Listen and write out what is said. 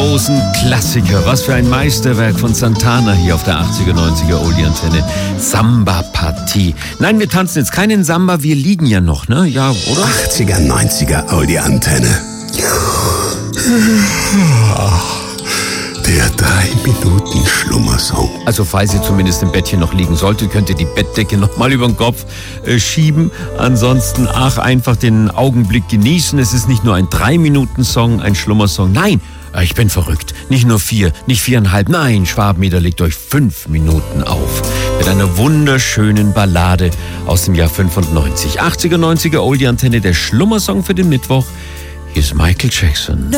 großen Klassiker. Was für ein Meisterwerk von Santana hier auf der 80er, 90er Oldie-Antenne. Samba-Partie. Nein, wir tanzen jetzt keinen Samba, wir liegen ja noch, ne? Ja, oder? 80er, 90er Oldie-Antenne. Der 3-Minuten-Schlummersong. Also falls ihr zumindest im Bettchen noch liegen solltet, könnt ihr die Bettdecke noch mal über den Kopf schieben. Ansonsten, einfach den Augenblick genießen. Es ist nicht nur ein 3-Minuten-Song, ein Schlummersong. Nein, ich bin verrückt. Nicht nur 4, nicht 4,5. Nein, Schwabenmeter legt euch 5 Minuten auf. Mit einer wunderschönen Ballade aus dem Jahr 95. 80er, 90er Oldie-Antenne, der Schlummersong für den Mittwoch. Hier ist Michael Jackson.